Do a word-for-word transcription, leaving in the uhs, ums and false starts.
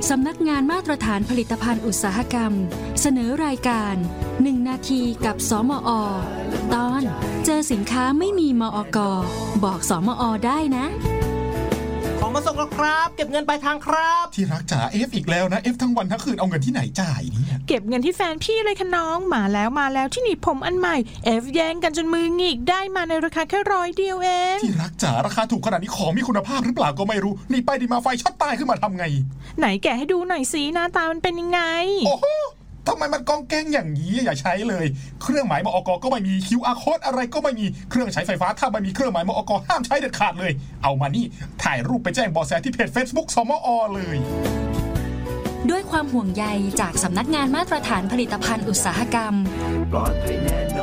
สำนักงานมาตรฐานผลิตภัณฑ์อุตสาหกรรมเสนอรายการหนึ่งนาทีกับสมอ.ตอนเจอสินค้าไม่มีมอก.บอกสมอ.ได้นะของมาส่งแล้วครับเก็บเงินปลายทางครับที่รักจ๋า F อีกแล้วนะ F ทั้งวันทั้งคืนเอาเงินที่ไหนจ่ายเนี่ยเก็บเงินที่แฟนพี่เลยค่ะน้องมาแล้วมาแล้วที่หนีบผมอันใหม่ F แย่งกันจนมือหงิกได้มาในราคาแค่ร้อยเดียวเองที่รักจ๋าราคาถูกขนาดนี้ของมีคุณภาพหรือเปล่าก็ไม่รู้นี่ไปดีมาไฟช็อตตายขึ้นมาทำไงไหนแกะให้ดูหน่อยสิหน้าตามันเป็นยังไงโอ้โหทำไมมันกองแกงอย่างนี้อย่าใช้เลยเครื่องหมายมอก.ก็ไม่มี คิว อาร์ Code อะไรก็ไม่มีเครื่องใช้ไฟฟ้าถ้าไม่มีเครื่องหมายมอก.ห้ามใช้เด็ดขาดเลยเอามานี่ถ่ายรูปไปแจ้งเบาะแสที่เพจ Facebook สมอ.เลยด้วยความห่วงใยจากสำนักงานมาตรฐานผลิตภัณฑ์อุตสาหกรรมปลอดภัยแน่